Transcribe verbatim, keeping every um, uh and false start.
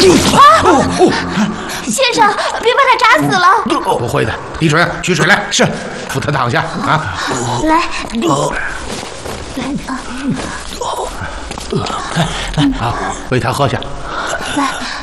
先生，别把他扎死了。 不会的，李准，取水来。是，扶他躺下啊。 来， 来，好，喂他喝下。 来。